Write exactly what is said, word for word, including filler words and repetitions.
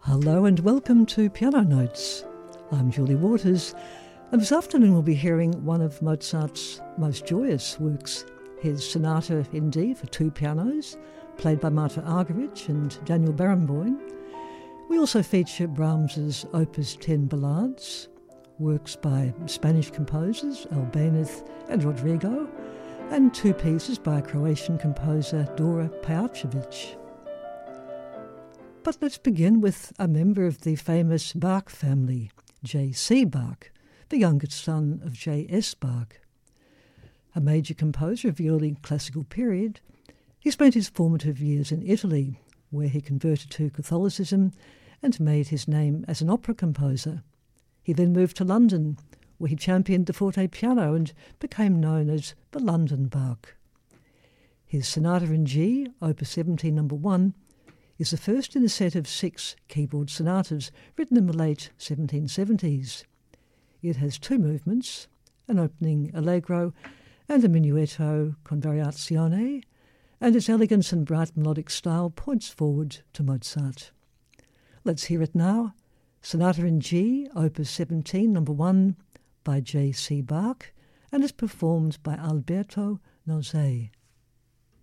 Hello and welcome to Piano Notes. I'm Julie Waters, and this afternoon we'll be hearing one of Mozart's most joyous works, his Sonata in D for two pianos, played by Marta Argerich and Daniel Barenboim. We also feature Brahms's Opus ten Ballades, works by Spanish composers Albéniz and Rodrigo, and two pieces by Croatian composer Dora Pejačević. But let's begin with a member of the famous Bach family, J C Bach, the youngest son of J S Bach. A major composer of the early classical period, he spent his formative years in Italy, where he converted to Catholicism and made his name as an opera composer. He then moved to London, where he championed the forte piano and became known as the London Bach. His Sonata in G, Opus seventeen, number one, is the first in a set of six keyboard sonatas written in the late seventeen seventies. It has two movements, an opening allegro and a minuetto con variazione, and its elegance and bright melodic style points forward to Mozart. Let's hear it now. Sonata in G, Opus seventeen, number one, by J C Bach, and is performed by Alberto Nozay.